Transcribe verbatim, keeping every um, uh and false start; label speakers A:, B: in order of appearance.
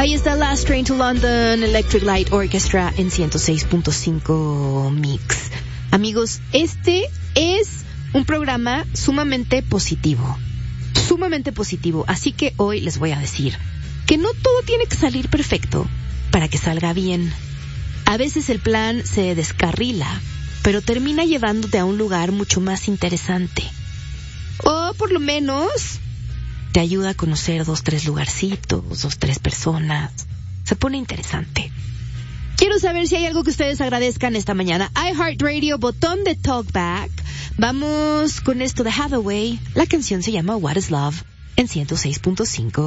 A: Ahí está Last Train to London, Electric Light Orchestra en ciento seis punto cinco Mix. Amigos, este es un programa sumamente positivo. Sumamente positivo. Así que hoy les voy a decir que no todo tiene que salir perfecto para que salga bien. A veces el plan se descarrila, pero termina llevándote a un lugar mucho más interesante. O por lo menos te ayuda a conocer dos, tres lugarcitos, dos, tres personas. Se pone interesante. Quiero saber si hay algo que ustedes agradezcan esta mañana. iHeartRadio, botón de Talkback. Vamos con esto de Hathaway. La canción se llama What is Love en ciento seis punto cinco.